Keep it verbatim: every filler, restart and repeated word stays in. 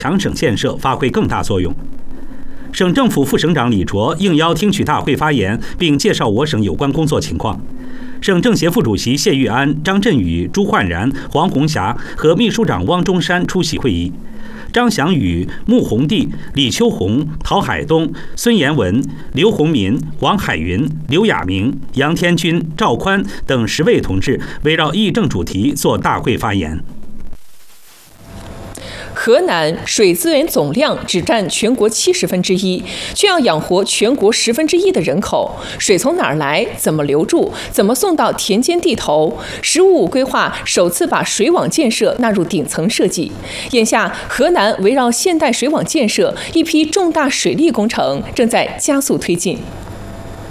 强省建设发挥更大作用。省政府副省长李卓应邀听取大会发言，并介绍我省有关工作情况。省政协副主席谢玉安、张振宇、朱焕然、黄红霞和秘书长汪中山出席会议。张祥宇、穆宏娣、李秋红、陶海东、孙延文、刘洪民、王海云、刘亚明、杨天军、赵宽等十位同志围绕议政主题作大会发言。 河南水资源总量只占全国七十分之一，却要养活全国十分之一的人口。水从哪儿来？怎么留住？怎么送到田间地头？“十五五”规划首次把水网建设纳入顶层设计。眼下，河南围绕现代水网建设，一批重大水利工程正在加速推进。